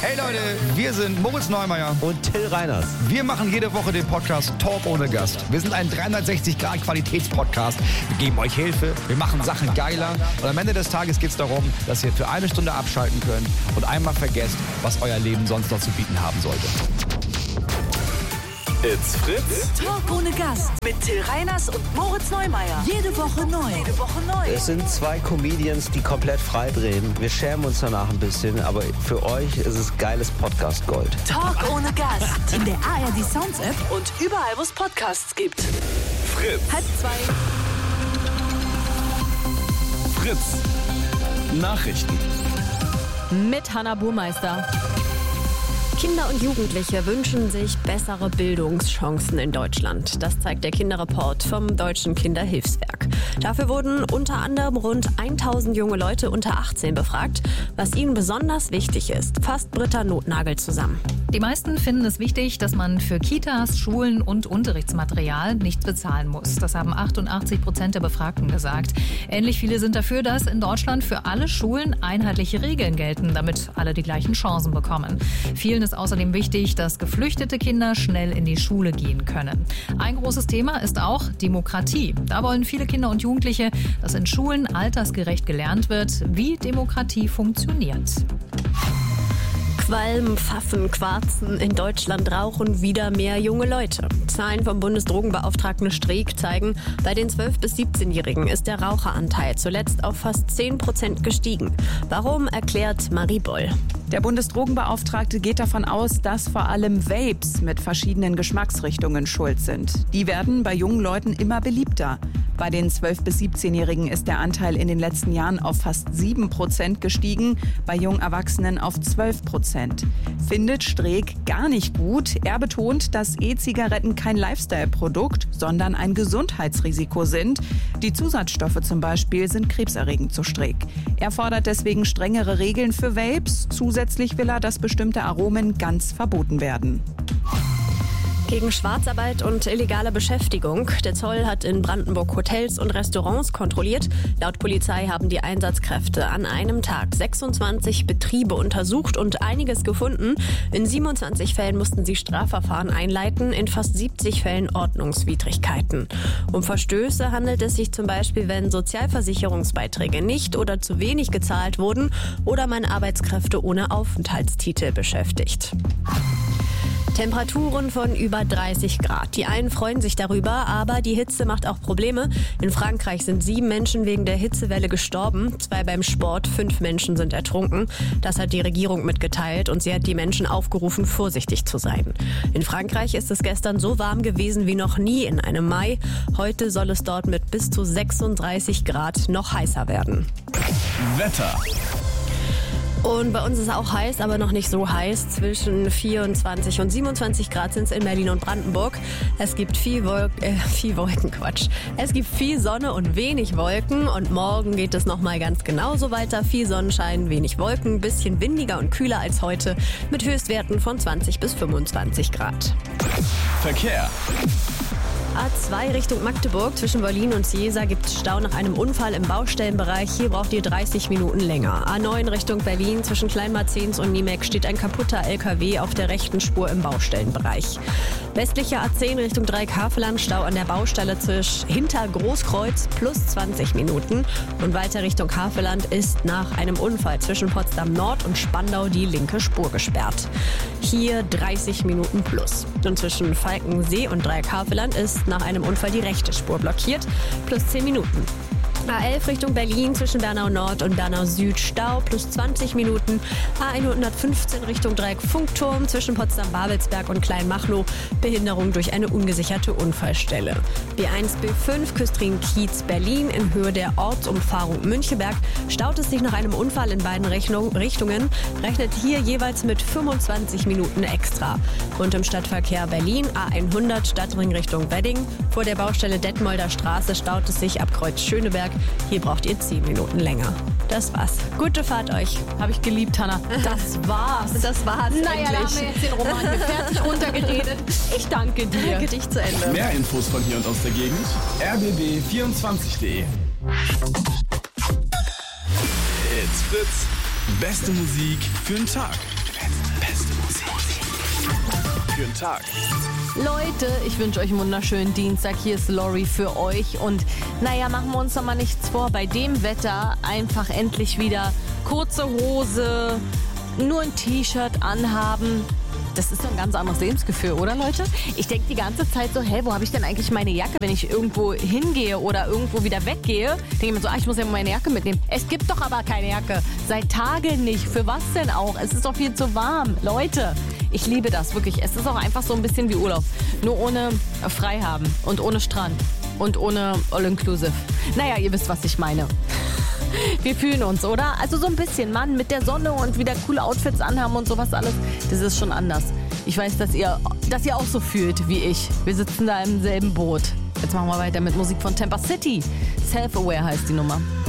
Hey Leute, wir sind Moritz Neumeier und Till Reiners. Wir machen jede Woche den Podcast Talk ohne Gast. Wir sind ein 360-Grad-Qualitätspodcast. Wir geben euch Hilfe, wir machen Sachen geiler. Und am Ende des Tages geht es darum, dass ihr für eine Stunde abschalten könnt und einmal vergesst, was euer Leben sonst noch zu bieten haben sollte. It's Fritz. Talk ohne Gast mit Till Reiners und Moritz Neumeier. Jede Woche neu. Es sind zwei Comedians, die komplett frei drehen. Wir schämen uns danach ein bisschen, aber für euch ist es geiles Podcast-Gold. Talk ohne Gast. In der ARD Sounds App und überall, wo es Podcasts gibt. Fritz. 1:30. Fritz. Nachrichten. Mit Hannah Burmeister. Kinder und Jugendliche wünschen sich bessere Bildungschancen in Deutschland. Das zeigt der Kinderreport vom Deutschen Kinderhilfswerk. Dafür wurden unter anderem rund 1000 junge Leute unter 18 befragt, was ihnen besonders wichtig ist. Fasst Britta Notnagel zusammen. Die meisten finden es wichtig, dass man für Kitas, Schulen und Unterrichtsmaterial nichts bezahlen muss. Das haben 88% der Befragten gesagt. Ähnlich viele sind dafür, dass in Deutschland für alle Schulen einheitliche Regeln gelten, damit alle die gleichen Chancen bekommen. Vielen ist außerdem wichtig, dass geflüchtete Kinder schnell in die Schule gehen können. Ein großes Thema ist auch Demokratie. Da wollen viele Kinder und Jugendliche, dass in Schulen altersgerecht gelernt wird, wie Demokratie funktioniert. Qualm, Pfaffen, Quarzen. In Deutschland rauchen wieder mehr junge Leute. Zahlen vom Bundesdrogenbeauftragten Streeck zeigen, bei den 12- bis 17-Jährigen ist der Raucheranteil zuletzt auf fast 10% gestiegen. Warum, erklärt Marie Boll. Der Bundesdrogenbeauftragte geht davon aus, dass vor allem Vapes mit verschiedenen Geschmacksrichtungen schuld sind. Die werden bei jungen Leuten immer beliebter. Bei den 12- bis 17-Jährigen ist der Anteil in den letzten Jahren auf fast 7% gestiegen, bei jungen Erwachsenen auf 12%. Findet Streeck gar nicht gut. Er betont, dass E-Zigaretten kein Lifestyle-Produkt, sondern ein Gesundheitsrisiko sind. Die Zusatzstoffe zum Beispiel sind krebserregend, so Streeck. Er fordert deswegen strengere Regeln für Vapes. Zusätzlich will er, dass bestimmte Aromen ganz verboten werden. Gegen Schwarzarbeit und illegale Beschäftigung. Der Zoll hat in Brandenburg Hotels und Restaurants kontrolliert. Laut Polizei haben die Einsatzkräfte an einem Tag 26 Betriebe untersucht und einiges gefunden. In 27 Fällen mussten sie Strafverfahren einleiten, in fast 70 Fällen Ordnungswidrigkeiten. Um Verstöße handelt es sich zum Beispiel, wenn Sozialversicherungsbeiträge nicht oder zu wenig gezahlt wurden oder man Arbeitskräfte ohne Aufenthaltstitel beschäftigt. Temperaturen von über 30 Grad. Die einen freuen sich darüber, aber die Hitze macht auch Probleme. In Frankreich sind 7 Menschen wegen der Hitzewelle gestorben, 2 beim Sport, 5 Menschen sind ertrunken. Das hat die Regierung mitgeteilt und sie hat die Menschen aufgerufen, vorsichtig zu sein. In Frankreich ist es gestern so warm gewesen wie noch nie in einem Mai. Heute soll es dort mit bis zu 36 Grad noch heißer werden. Wetter. Und bei uns ist es auch heiß, aber noch nicht so heiß. Zwischen 24 und 27 Grad sind es in Berlin und Brandenburg. Es gibt viel Es gibt viel Sonne und wenig Wolken. Und morgen geht es nochmal ganz genauso weiter. Viel Sonnenschein, wenig Wolken, bisschen windiger und kühler als heute. Mit Höchstwerten von 20 bis 25 Grad. Verkehr. A2 Richtung Magdeburg. Zwischen Berlin und Ciesa gibt es Stau nach einem Unfall im Baustellenbereich. Hier braucht ihr 30 Minuten länger. A9 Richtung Berlin. Zwischen Kleinmarzens und Niemek steht ein kaputter LKW auf der rechten Spur im Baustellenbereich. Westlicher A10 Richtung Dreieck-Havelland. Stau an der Baustelle hinter Großkreuz plus 20 Minuten. Und weiter Richtung Havelland ist nach einem Unfall zwischen Potsdam Nord und Spandau die linke Spur gesperrt. Hier 30 Minuten plus. Und zwischen Falkensee und Dreieck-Havelland ist nach einem Unfall die rechte Spur blockiert, plus 10 Minuten. A11 Richtung Berlin zwischen Bernau Nord und Bernau Süd Stau plus 20 Minuten. A115 Richtung Dreieck-Funkturm zwischen Potsdam-Babelsberg und Kleinmachnow. Behinderung durch eine ungesicherte Unfallstelle. B1-B5 Küstrin-Kiez Berlin in Höhe der Ortsumfahrung Müncheberg staut es sich nach einem Unfall in beiden Richtungen. Rechnet hier jeweils mit 25 Minuten extra. Und im Stadtverkehr Berlin A100 Stadtring Richtung Wedding. Vor der Baustelle Detmolder Straße staut es sich ab Kreuz Schöneberg. Hier braucht ihr 10 Minuten länger. Das war's. Gute Fahrt euch. Habe ich geliebt, Hannah. Das war's. Das war's. Naja, da haben wir jetzt den Roman mit fertig runtergeredet. Ich danke dir. Gedicht zu Ende. Mehr Infos von hier und aus der Gegend. rbb24.de. It's Fritz. Beste Musik für den Tag. für den Tag. Leute, ich wünsche euch einen wunderschönen Dienstag. Hier ist Lori für euch. Und naja, machen wir uns doch mal nichts vor. Bei dem Wetter einfach endlich wieder kurze Hose, nur ein T-Shirt anhaben. Das ist doch ein ganz anderes Lebensgefühl, oder Leute? Ich denke die ganze Zeit so, wo habe ich denn eigentlich meine Jacke? Wenn ich irgendwo hingehe oder irgendwo wieder weggehe, denke ich mir so, ich muss ja meine Jacke mitnehmen. Es gibt doch aber keine Jacke. Seit Tagen nicht. Für was denn auch? Es ist doch viel zu warm. Leute, ich liebe das, wirklich. Es ist auch einfach so ein bisschen wie Urlaub. Nur ohne Freihaben und ohne Strand und ohne All-Inclusive. Naja, ihr wisst, was ich meine. Wir fühlen uns, oder? Also so ein bisschen, Mann, mit der Sonne und wieder coole Outfits anhaben und sowas alles. Das ist schon anders. Ich weiß, dass ihr auch so fühlt wie ich. Wir sitzen da im selben Boot. Jetzt machen wir weiter mit Musik von Tampa City. Self-Aware heißt die Nummer.